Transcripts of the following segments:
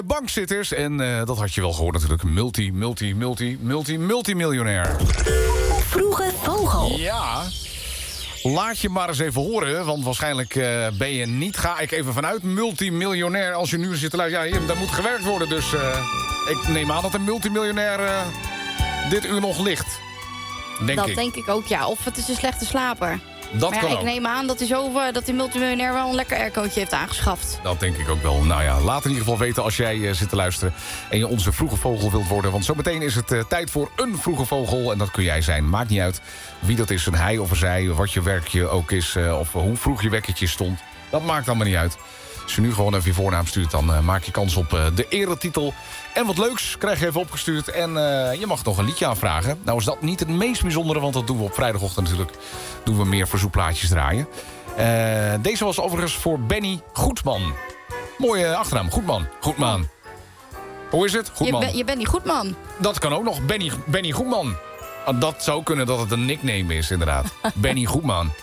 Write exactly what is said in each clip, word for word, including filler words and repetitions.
De bankzitters, en uh, dat had je wel gehoord natuurlijk. Multi, multi, multi, multi, multimiljonair. Vroege Vogel. Ja, laat je maar eens even horen. Want waarschijnlijk uh, ben je niet, ga ik even vanuit, multimiljonair. Als je nu zit te luisteren, ja, daar moet gewerkt worden. Dus uh, ik neem aan dat een multimiljonair uh, dit uur nog ligt. Denk dat ik. denk ik ook, ja. Of het is een slechte slaper. Dat maar ja, kan ik ook. neem aan dat hij zo dat die multimiljonair wel een lekker aircootje heeft aangeschaft. Dat denk ik ook wel. Nou ja, laat in ieder geval weten als jij uh, zit te luisteren en je onze vroege vogel wilt worden. Want zometeen is het uh, tijd voor een vroege vogel. En dat kun jij zijn. Maakt niet uit wie dat is, een hij of een zij, wat je werkje ook is, uh, of hoe vroeg je wekkertje stond. Dat maakt allemaal niet uit. Als je nu gewoon even je voornaam stuurt, dan uh, maak je kans op uh, de eretitel. En wat leuks krijg je even opgestuurd. En uh, je mag nog een liedje aanvragen. Nou is dat niet het meest bijzondere, want dat doen we op vrijdagochtend natuurlijk. Doen we meer verzoekplaatjes draaien. Uh, deze was overigens voor Benny Goedman. Mooie achternaam, Goedman. Goedman. Hoe is het? Goedman. Je, ben, je bent niet goed, man. Dat kan ook nog, Benny, Benny Goedman. Dat zou kunnen dat het een nickname is, inderdaad. Benny Goedman.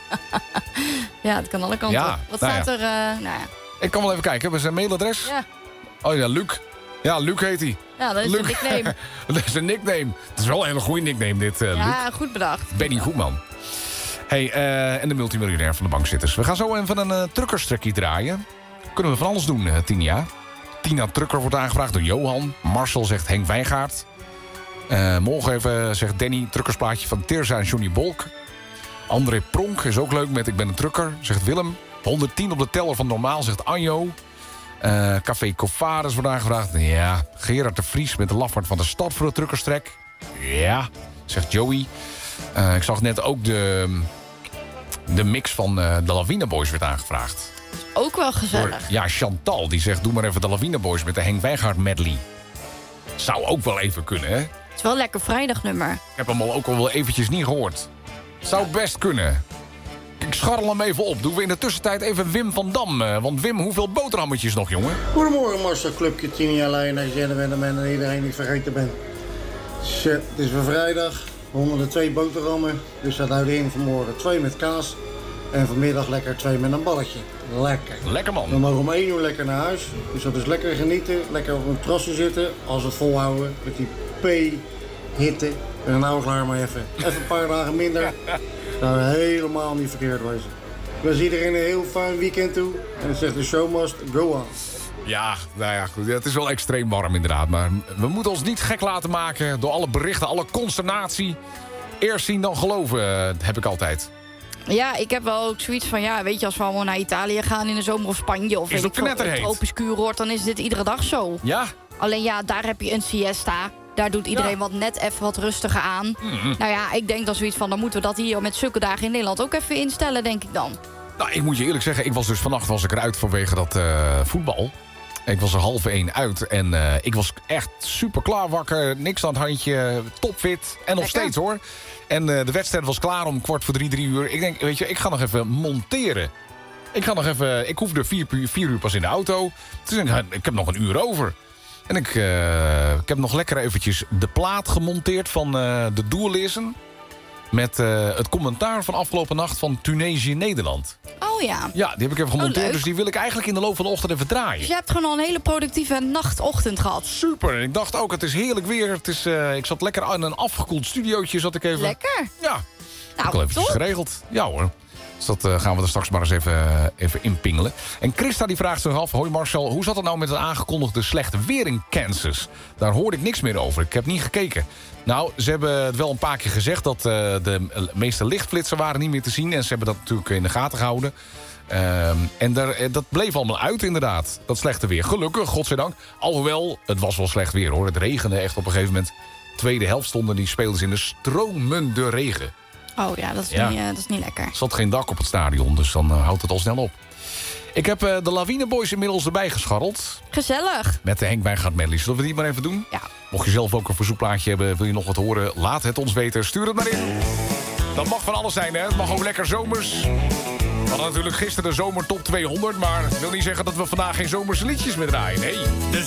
Ja, het kan alle kanten Ja, op. Wat nou staat ja. er? Uh, nou ja. Ik kan wel even kijken, hebben ze een mailadres? Ja. Oh ja, Luc. Ja, Luc heet hij. Ja, dat is Luc. een nickname. Dat is een nickname. Het is wel een hele goede nickname, dit, uh, Luc. Ja, goed bedacht. Benny Goedman. Hey, uh, en de multimiljonair van de bankzitters. We gaan zo even een uh, truckerstrekkie draaien. Kunnen we van alles doen, uh, Tinia. Tina Trucker wordt aangevraagd door Johan. Marcel zegt Henk Wijngaard. Uh, morgen even zegt Danny, truckersplaatje van Tirza en Johnny Bolk. André Pronk is ook leuk met Ik ben een trucker, zegt Willem. honderdtien op de teller van Normaal, zegt Anjo. Uh, Café Cofares wordt aangevraagd. Ja, Gerard de Vries met de Lafaard van de stad voor de truckerstrek. Ja, zegt Joey. Uh, ik zag net ook de, de mix van uh, de Lawine Boys werd aangevraagd. Ook wel gezellig. Door, ja, Chantal, die zegt doe maar even de Lawine Boys met de Henk Wijngaard medley. Zou ook wel even kunnen, hè? Het is wel een lekker vrijdagnummer. Ik heb hem al ook al wel eventjes niet gehoord. Zou best kunnen. Ik scharrel hem even op. Doen we in de tussentijd even Wim van Dam. Want Wim, hoeveel boterhammetjes nog, jongen? Goedemorgen Marcel, Clubje, Tinia, Leijnen, Jennewen en iedereen die ik vergeten ben. Dus, uh, het is weer vrijdag, honderdtwee boterhammen. Dus dat houdt in vanmorgen twee met kaas. En vanmiddag lekker twee met een balletje. Lekker. Lekker man. We mogen om één uur lekker naar huis. Dus dat is lekker genieten. Lekker op een terrasje zitten. Als we het volhouden met die P-hitte. En nou klaar maar even. Even een paar dagen minder. Nou, helemaal niet verkeerd wezen. Ik wens iedereen een heel fijn weekend toe. En ik zeg de show must go on. Ja, nou ja, goed. Het is wel extreem warm inderdaad. Maar we moeten ons niet gek laten maken door alle berichten, alle consternatie. Eerst zien dan geloven, heb ik altijd. Ja, ik heb wel ook zoiets van, ja, weet je, als we allemaal naar Italië gaan in de zomer of Spanje of Is het knetterheet? tropisch kuuroord, dan is dit iedere dag zo. Ja? Alleen ja, daar heb je een siesta. Daar doet iedereen Ja. wat net even wat rustiger aan. Mm-hmm. Nou ja, ik denk dan zoiets van, dan moeten we dat hier met zulke dagen in Nederland ook even instellen, denk ik dan. Nou, ik moet je eerlijk zeggen, ik was dus vannacht was ik eruit vanwege dat uh, voetbal. Ik was er half één uit en uh, ik was echt super klaar wakker. Niks aan het handje, topfit. En nog Lekker. steeds hoor. En uh, de wedstrijd was klaar om kwart voor drie, drie uur. Ik denk, weet je, ik ga nog even monteren. Ik ga nog even, ik hoefde vier, vier uur pas in de auto. Dus ik, ik heb nog een uur over. En ik, uh, ik heb nog lekker eventjes de plaat gemonteerd van uh, de Doerlezen. Met uh, het commentaar van afgelopen nacht van Tunesië-Nederland. Oh ja. Ja, die heb ik even gemonteerd. leuk. Dus die wil ik eigenlijk in de loop van de ochtend even draaien. Dus je hebt gewoon al een hele productieve nachtochtend gehad. Super. En ik dacht ook, het is heerlijk weer. Het is, uh, ik zat lekker in een afgekoeld studiootje. Zat ik even. Lekker. Ja. Nou, ook al eventjes top. geregeld. Ja hoor. Dus dat uh, gaan we er straks maar eens even, uh, even inpingelen. En Christa die vraagt zich af. Hoi Marcel, hoe zat het nou met het aangekondigde slechte weer in Kansas? Daar hoorde ik niks meer over. Ik heb niet gekeken. Nou, ze hebben het wel een paar keer gezegd dat uh, de meeste lichtflitsen waren niet meer te zien. En ze hebben dat natuurlijk in de gaten gehouden. Um, en daar, dat bleef allemaal uit inderdaad. Dat slechte weer. Gelukkig, godzijdank. Alhoewel, het was wel slecht weer hoor. Het regende echt op een gegeven moment. Tweede helft stonden die spelers in de stromende regen. Oh ja, dat is, Ja. Niet, uh, dat is niet lekker. Er zat geen dak op het stadion, dus dan uh, houdt het al snel op. Ik heb uh, de Lawine Boys inmiddels erbij gescharreld. Gezellig. Met de Henk Wijngaard medley. Zullen we die maar even doen? Ja. Mocht je zelf ook een verzoekplaatje hebben, wil je nog wat horen? Laat het ons weten. Stuur het maar in. Dat mag van alles zijn, hè? Het mag ook lekker zomers. We hadden natuurlijk gisteren de zomertop tweehonderd, maar dat wil niet zeggen dat we vandaag geen zomerse liedjes meer draaien. Nee. De